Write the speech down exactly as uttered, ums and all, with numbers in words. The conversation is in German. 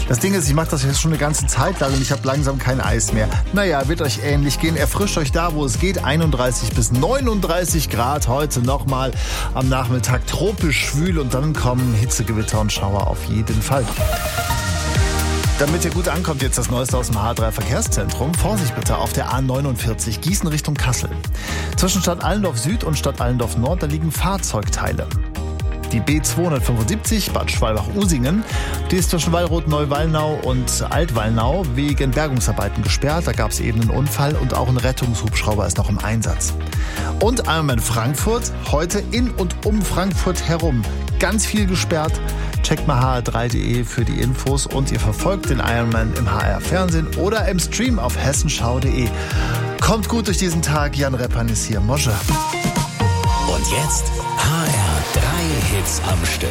Das Ding ist, ich mache das jetzt schon eine ganze Zeit lang und ich habe langsam kein Eis mehr. Naja, wird euch ähnlich gehen. Erfrischt euch da, wo es geht. einunddreißig bis neununddreißig Grad heute nochmal am Nachmittag. Tropisch schwül und dann kommen Hitzegewitter und Schauer auf jeden Fall. Damit ihr gut ankommt, jetzt das Neueste aus dem H drei Verkehrszentrum. Vorsicht bitte auf der A neunundvierzig Gießen Richtung Kassel. Zwischen Stadt Allendorf Süd und Stadt Allendorf Nord, da liegen Fahrzeugteile. Die B zweihundertfünfundsiebzig Bad Schwalbach-Usingen, die ist zwischen Wallroth-Neuwallnau und Altwallnau wegen Bergungsarbeiten gesperrt. Da gab es eben einen Unfall und auch ein Rettungshubschrauber ist noch im Einsatz. Und Ironman Frankfurt, heute in und um Frankfurt herum. Ganz viel gesperrt. Checkt mal h r drei punkt d e für die Infos und ihr verfolgt den Ironman im H R-Fernsehen oder im Stream auf hessenschau punkt d e. Kommt gut durch diesen Tag. Jan Reppan ist hier. Mosche. Und jetzt H R drei Hits am Stück.